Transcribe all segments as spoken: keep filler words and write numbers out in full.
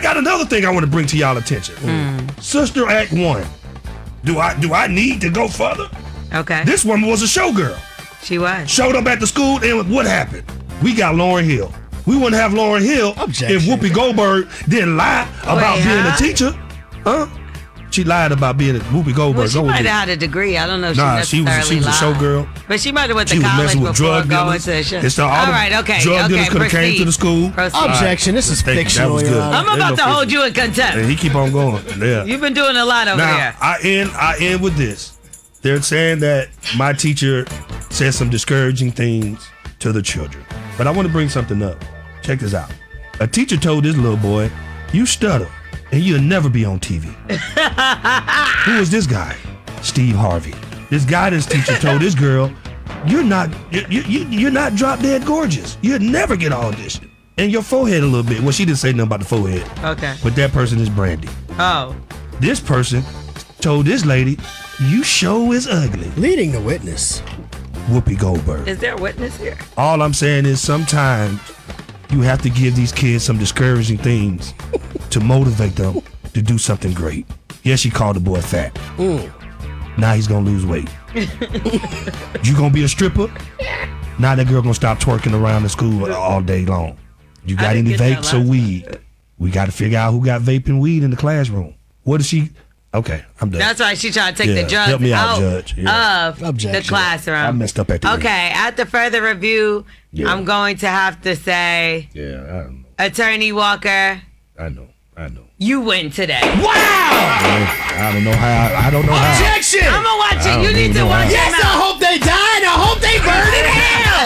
got another thing I want to bring to y'all attention. Mm. Sister Act One. Do I do I need to go further? Okay. This woman was a showgirl. She was. Showed up at the school, and what happened? We got Lauryn Hill. We wouldn't have Lauryn Hill Objection. if Whoopi Goldberg didn't lie about Wait, being huh? a teacher. Huh? She lied about being a Whoopi Goldberg. Well, she Go might with have it. had a degree. I don't know if Nah, she she was necessarily she was a lied. showgirl. But she might have went to She was college messing with before drug going dealers. to show. It's the- all All the right, okay. drug okay, dealers could have came proceed. to the school. Proceed. Objection. This is Thank you. That fictional. was Your good. Honor. I'm Ain't about no to hold fiction. you in contempt. And he keep on going. Yeah. You've been doing a lot over Now here. I end I end with this. They're saying that my teacher said some discouraging things to the children. But I want to bring something up. Check this out. A teacher told this little boy, "You stutter, and you'll never be on T V." Who is this guy? Steve Harvey. This guidance teacher told this girl, "You're not you, you, you're not drop dead gorgeous. You'll never get auditioned. And your forehead a little bit." Well, she didn't say nothing about the forehead. Okay. But that person is Brandy. Oh. This person told this lady, "You show is ugly." Leading the witness. Whoopi Goldberg. Is there a witness here? All I'm saying is sometimes you have to give these kids some discouraging things to motivate them to do something great. Yes, she called the boy fat. Mm. Now he's gonna lose weight. You gonna be a stripper? Now that girl gonna stop twerking around the school all day long. You got I didn't any get that vapes or last weed? We got to figure out who got vaping weed in the classroom. What is she? Okay, I'm done. That's right. She tried to take Yeah, the drugs help me out, out Judge. Yeah. of Objection. the classroom. I messed up at the end. Okay. After further review, Yeah. I'm going to have to say, Yeah, I don't know. Attorney Walker, I know. I know. you win today. Wow! I don't know how. I don't know how. Objection! I'm gonna watch I it. don't You need even to know watch how. it. Yes, I hope they die and I hope they burn in hell!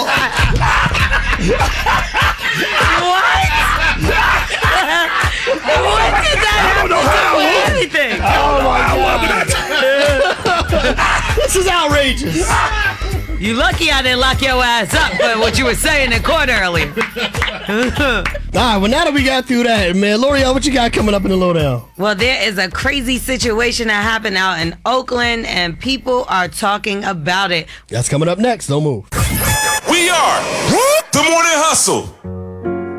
What? What did that I don't know have how. to do with anything? Oh my God. This is outrageous. You lucky I didn't lock your ass up for what you were saying in court earlier. All right, well, now that we got through that, man, L'Oreal, what you got coming up in the lowdown? Well, there is a crazy situation that happened out in Oakland, and people are talking about it. That's coming up next. Don't move. We are the Morning Hustle.